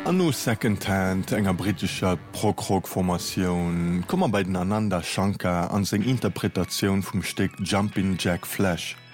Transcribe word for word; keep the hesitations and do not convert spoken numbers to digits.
An no Secondhand enger britischer Prog-Rock-Formatioun kommmer bei den Ananda Shankar an seg Interpretationun vum Steck Jumpin' Jack Flash.